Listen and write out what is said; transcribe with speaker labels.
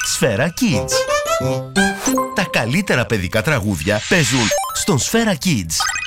Speaker 1: Σφαίρα Kids. Τα καλύτερα παιδικά τραγούδια παίζουν στον Σφαίρα Kids.